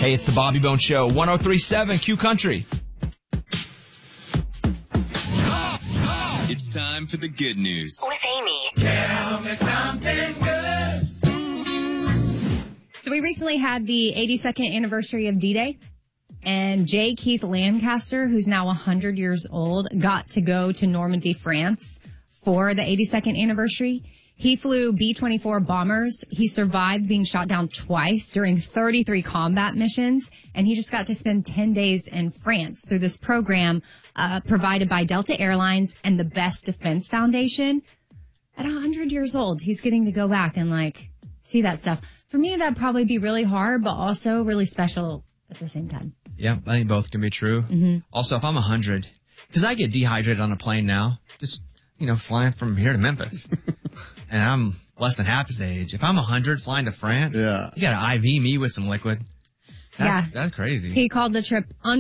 Hey, it's the Bobby Bones Show, 103.7 Q Country. It's time for the good news. With Amy. Tell me something good. So we recently had the 82nd anniversary of D-Day, and J. Keith Lancaster, who's now 100 years old, got to go to Normandy, France for the 82nd anniversary. He flew B-24 bombers. He survived being shot down twice during 33 combat missions, and he just got to spend 10 days in France through this program provided by Delta Airlines and the Best Defense Foundation. At 100 years old, he's getting to go back and, see that stuff. For me, that'd probably be really hard, but also really special at the same time. Yeah, I think both can be true. Mm-hmm. Also, if I'm 100, because I get dehydrated on a plane now, just, flying from here to Memphis. And I'm less than half his age. If I'm 100 flying to France, you got to IV me with some liquid. That's crazy. He called the trip